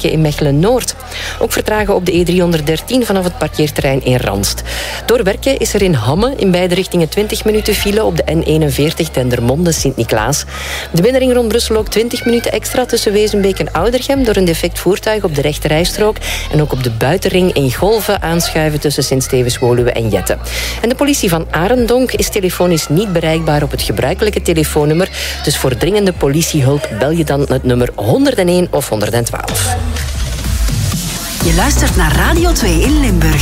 Werken in Mechelen-Noord. Ook vertragen op de E313 vanaf het parkeerterrein in Ranst. Door Werken is er in Hamme in beide richtingen 20 minuten file op de N41 Dendermonde-Sint-Niklaas. De binnenring rond Brussel ook 20 minuten extra tussen Wezenbeek en Oudergem door een defect voertuig op de rechterrijstrook. En ook op de buitenring in Golven aanschuiven tussen Sint-Stevens-Woluwe en Jette. En de politie van Arendonk is telefonisch niet bereikbaar op het gebruikelijke telefoonnummer. Dus voor dringende politiehulp bel je dan het nummer 101 of 112. Je luistert naar Radio 2 in Limburg.